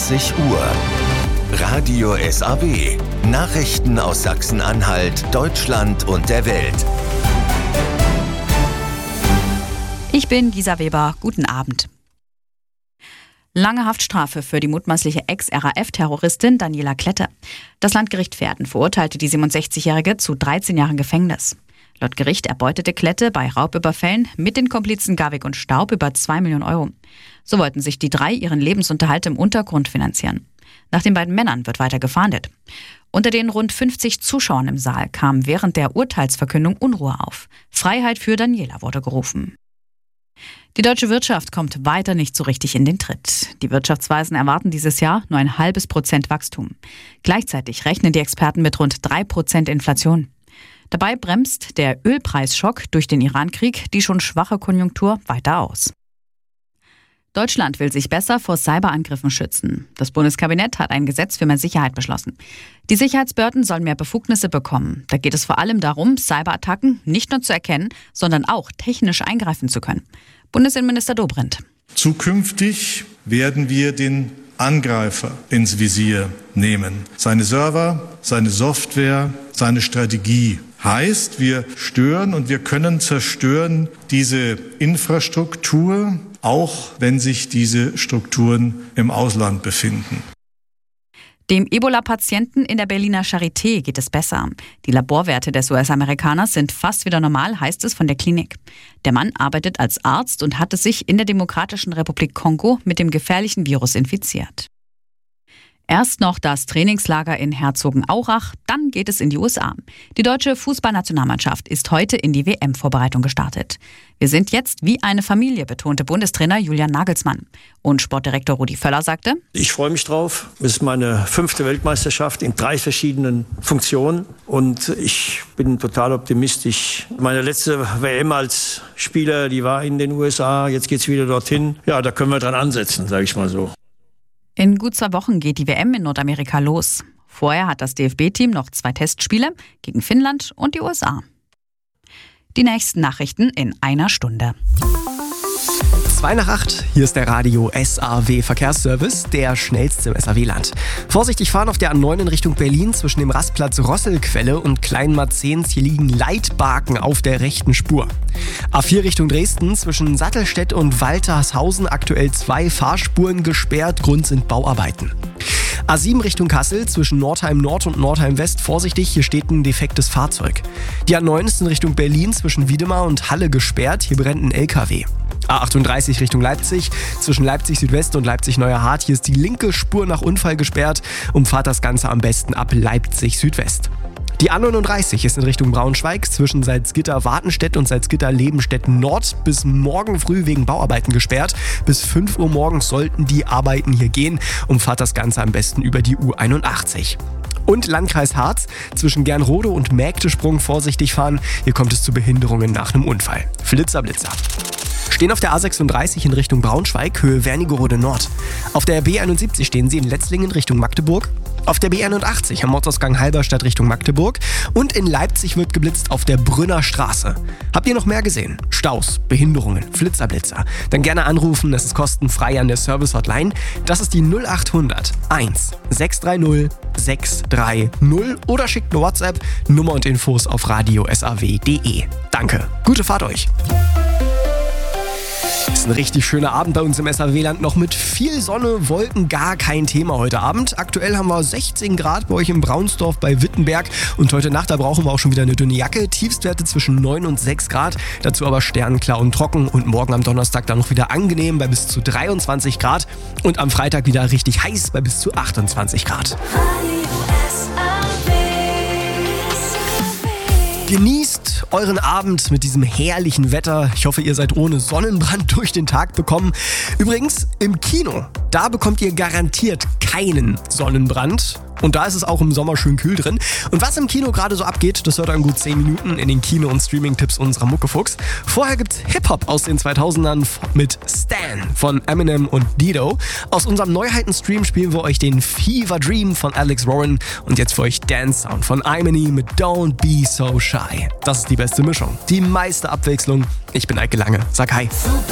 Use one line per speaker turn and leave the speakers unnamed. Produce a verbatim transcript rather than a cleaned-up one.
zwanzig Uhr. Radio S A W. Nachrichten aus Sachsen-Anhalt, Deutschland und der Welt.
Ich bin Gisa Weber. Guten Abend. Lange Haftstrafe für die mutmaßliche Ex-R A F-Terroristin Daniela Klette. Das Landgericht Verden verurteilte die siebenundsechzigjährige zu dreizehn Jahren Gefängnis. Laut Gericht erbeutete Klette bei Raubüberfällen mit den Komplizen Gavik und Staub über zwei Millionen Euro. So wollten sich die drei ihren Lebensunterhalt im Untergrund finanzieren. Nach den beiden Männern wird weiter gefahndet. Unter den rund fünfzig Zuschauern im Saal kam während der Urteilsverkündung Unruhe auf. Freiheit für Daniela wurde gerufen. Die deutsche Wirtschaft kommt weiter nicht so richtig in den Tritt. Die Wirtschaftsweisen erwarten dieses Jahr nur ein halbes Prozent Wachstum. Gleichzeitig rechnen die Experten mit rund drei Prozent Inflation. Dabei bremst der Ölpreisschock durch den Irankrieg die schon schwache Konjunktur weiter aus. Deutschland will sich besser vor Cyberangriffen schützen. Das Bundeskabinett hat ein Gesetz für mehr Sicherheit beschlossen. Die Sicherheitsbehörden sollen mehr Befugnisse bekommen. Da geht es vor allem darum, Cyberattacken nicht nur zu erkennen, sondern auch technisch eingreifen zu können. Bundesinnenminister Dobrindt.
Zukünftig werden wir den Angreifer ins Visier nehmen. Seine Server, seine Software, seine Strategie. Heißt, wir stören und wir können zerstören diese Infrastruktur, auch wenn sich diese Strukturen im Ausland befinden.
Dem Ebola-Patienten in der Berliner Charité geht es besser. Die Laborwerte des U S-Amerikaners sind fast wieder normal, heißt es von der Klinik. Der Mann arbeitet als Arzt und hatte sich in der Demokratischen Republik Kongo mit dem gefährlichen Virus infiziert. Erst noch das Trainingslager in Herzogenaurach, dann geht es in die U S A. Die deutsche Fußballnationalmannschaft ist heute in die W M-Vorbereitung gestartet. Wir sind jetzt wie eine Familie, betonte Bundestrainer Julian Nagelsmann. Und Sportdirektor Rudi Völler sagte:
Ich freue mich drauf. Es ist meine fünfte Weltmeisterschaft in drei verschiedenen Funktionen. Und ich bin total optimistisch. Meine letzte W M als Spieler, die war in den U S A. Jetzt geht's wieder dorthin. Ja, da können wir dran ansetzen, sage ich mal so.
In gut zwei Wochen geht die W M in Nordamerika los. Vorher hat das D F B-Team noch zwei Testspiele gegen Finnland und die U S A. Die nächsten Nachrichten in einer Stunde.
zwei nach acht, hier ist der Radio S A W Verkehrsservice, der schnellste im S A W-Land. Vorsichtig fahren auf der A neun in Richtung Berlin zwischen dem Rastplatz Rosselquelle und Kleinmarzens. Hier liegen Leitbaken auf der rechten Spur. A vier Richtung Dresden zwischen Sattelstedt und Waltershausen aktuell zwei Fahrspuren gesperrt, Grund sind Bauarbeiten. A sieben Richtung Kassel zwischen Nordheim Nord und Nordheim West vorsichtig, hier steht ein defektes Fahrzeug. Die A neun ist in Richtung Berlin zwischen Wiedemar und Halle gesperrt, hier brennt ein L K W. A achtunddreißig Richtung Leipzig, zwischen Leipzig Südwest und Leipzig Neuer Hart. Hier ist die linke Spur nach Unfall gesperrt. Umfahrt das Ganze am besten ab Leipzig Südwest. Die A neununddreißig ist in Richtung Braunschweig zwischen Salzgitter-Wartenstedt und Salzgitter-Lebenstedt-Nord bis morgen früh wegen Bauarbeiten gesperrt. Bis fünf Uhr morgens sollten die Arbeiten hier gehen. Umfahrt das Ganze am besten über die U einundachtzig. Und Landkreis Harz, zwischen Gernrode und Mägdesprung vorsichtig fahren. Hier kommt es zu Behinderungen nach einem Unfall. Flitzer, Blitzer. Stehen auf der A sechsunddreißig in Richtung Braunschweig, Höhe Wernigerode Nord. Auf der B einundsiebzig stehen Sie in Letzlingen Richtung Magdeburg. Auf der B einundachtzig am Ortsausgang Halberstadt Richtung Magdeburg. Und in Leipzig wird geblitzt auf der Brünner Straße. Habt ihr noch mehr gesehen? Staus, Behinderungen, Flitzerblitzer? Dann gerne anrufen, das ist kostenfrei an der Service-Hotline. Das ist die null achthundert eins sechs drei null sechs drei null oder schickt eine WhatsApp, Nummer und Infos auf radio s a w punkt d e. Danke, gute Fahrt euch! Es ist ein richtig schöner Abend bei uns im S A W-Land, noch mit viel Sonne, Wolken, gar kein Thema heute Abend. Aktuell haben wir sechzehn Grad bei euch in Braunsdorf bei Wittenberg und heute Nacht, da brauchen wir auch schon wieder eine dünne Jacke. Tiefstwerte zwischen neun und sechs Grad, dazu aber sternklar und trocken und morgen am Donnerstag dann noch wieder angenehm bei bis zu dreiundzwanzig Grad und am Freitag wieder richtig heiß bei bis zu achtundzwanzig Grad. Genießt euren Abend mit diesem herrlichen Wetter. Ich hoffe, ihr seid ohne Sonnenbrand durch den Tag bekommen. Übrigens, im Kino, da bekommt ihr garantiert keinen Sonnenbrand. Und da ist es auch im Sommer schön kühl drin. Und was im Kino gerade so abgeht, das hört ihr in gut zehn Minuten in den Kino- und Streaming-Tipps unserer Muckefuchs. Vorher gibt's Hip-Hop aus den zweitausendern mit Stan von Eminem und Dido. Aus unserem Neuheiten-Stream spielen wir euch den Fever Dream von Alex Warren. Und jetzt für euch Dance Sound von Imani mit Don't Be So Shy. Das ist die beste Mischung. Die meiste Abwechslung. Ich bin Eike Lange. Sag hi.